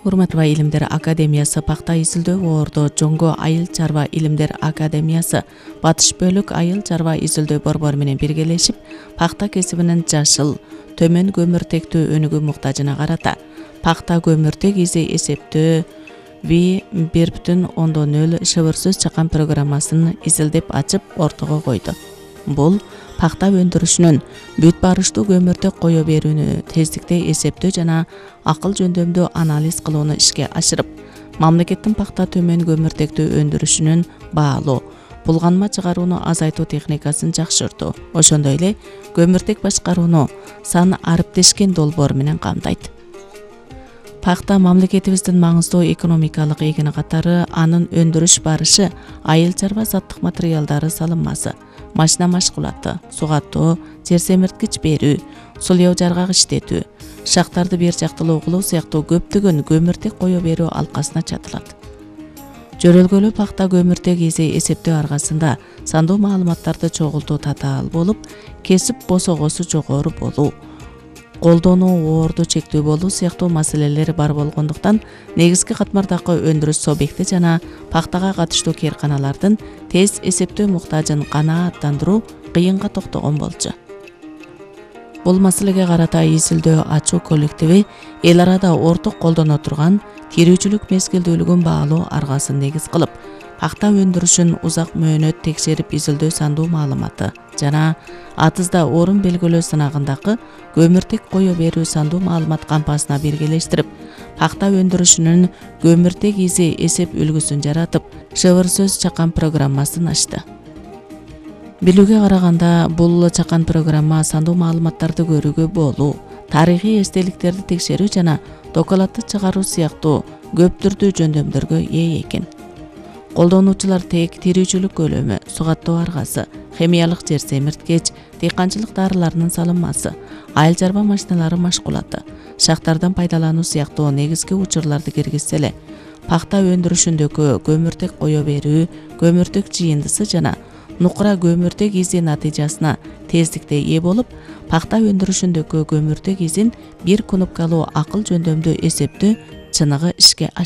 Урматтуу Илимдер Академиясы пакта изилдөө борбордо Жоңго Айыл чарба Илимдер Академиясы Батыш бөлүк айыл чарба изилдөө борбору менен биргелешип, пакта кесибинин жашыл, төмөн көмүртектүү өнүгүү муктажына карата пакта көмүртек изи эсептөө V1.0 шыбырсыз чакан программасын изилдеп ачып ортого койду. Бул пакта өндүрүшүнүн бүт барыштуу көмүртек кое берүүнү тездикте эсептөө жана акыл жөндөмдүү анализ кылууну ишке ашырып, мамлекеттин пакта төмөн көмүртектүү өндүрүшүнүн баалоо, булганма чыгарууну азайтуу техникасын жакшыртуу, ошондой эле көмүртек башкарууну сан ариптешкен долбоор менен камтайт. Пакта мамлекетибиздин маңыздуу экономикалык эгини катары анын өндүрүш барышы айыл чарба заттык материалдары салынмасы, машина машкулаты, сугаттоо, жер семирткич берүү, сулуу жаргак иштетүү, шактарды бир жактылуу кылуу сыяктуу көптөгөн көмүртек кое берүү алкасына чатылат. Жөрөлгөлүү пакта көмүртек изи эсептөө аркасында сандуу маалыматтарды чогултуу татаал болуп, кесип босогосу жогору болуу, колдонуу оорду чектүү болуу сыяктуу маселелер бар болгондуктан негизги катмардагы өндүрүш субъекти жана пактага катыштуу кээрканалардын тез эсептөө муктажын канааттандыруу кыйынга токтогон болчу. Бул маселеге карата изилдөө ачуу коллективи эл арада орток колдоно турган тирүүчүлүк мезгилдүүлүгүн баалоо аргасын негиз кылып, пакта өндүрүшүн узак мөөнөт текшерип изилдөө сандуу маалыматы жана атызда орун белгилөө сынагындагы көмүртек кое берүү сандуу маалымат кампасына биргелештирип, пакта өндүрүшүнүн көмүртек изи эсеп үлгүсүн жаратып, шыбырсыз чакан программасын ачты. Билүүгө караганда, бул чакан программа сандуу маалыматтарды көрүүгө болуу, тарыхый эстеликтерди текшерүү жана докладты чыгаруу сыяктуу көп түрдүү жөндөмдөргө ээ экен. Колдонуучулар тек тирүүчүлүк көлөмү, сугаттоо аргасы, химиялык жер семирткеч, дыйканчылык дарыларынын салынмасы, айыл чарба машиналары машкулаты, шактардан пайдалануу сыяктуу негизги учурларды киргизсе эле, пакта өндүрүшүндөгү көмүртек кое берүү, көмүртек жыйындысы жана нукура көмүртек изи натыйжасына тездикте ээ болуп, пакта өндүрүшүндөгү көмүртек изин бир кнопкалуу акыл жөндөмдүү эсептөө чыныгы ишке